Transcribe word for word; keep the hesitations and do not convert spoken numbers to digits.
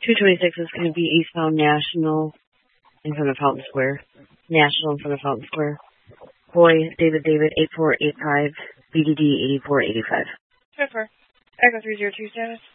two twenty-six is going to be eastbound National in front of Fountain Square. National in front of Fountain Square. Boy, David David, eight four eight five, B D D eighty-four eighty-five. So far. Echo three zero two status.